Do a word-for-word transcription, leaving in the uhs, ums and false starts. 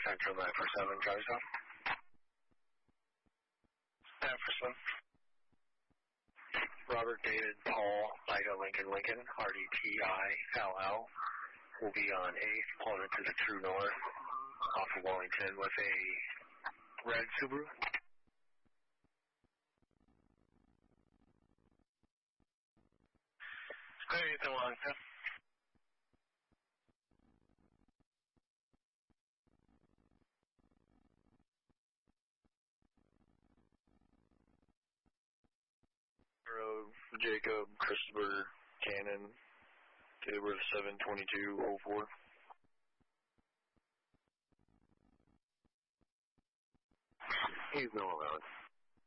Central nine four seven, drive zone. Jefferson. Robert David Paul, Ida Lincoln Lincoln, R D T I L L, will be on eighth, pulling into the true north off of Wellington with a red Subaru. eighth and Wellington. Jacob, Christopher, Cannon, Tabor seven twenty-two oh four. He's no allowance.